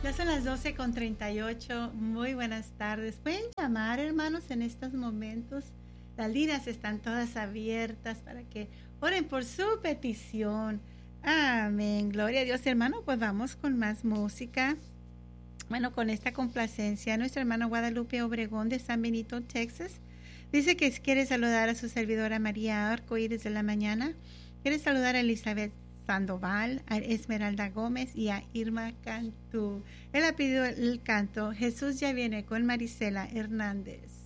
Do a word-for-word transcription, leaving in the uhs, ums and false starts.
Ya son las doce con treinta y ocho. Muy buenas tardes. Pueden llamar, hermanos, en estos momentos. Las líneas están todas abiertas para que oren por su petición. Amén. Gloria a Dios, hermano. Pues vamos con más música. Bueno, con esta complacencia, nuestra hermana Guadalupe Obregón de San Benito, Texas, dice que quiere saludar a su servidora María Arcoíris de la Mañana. Quiere saludar a Elizabeth Sandoval, a Esmeralda Gómez y a Irma Cantú. Él ha pedido el canto Jesús ya viene con Marisela Hernández.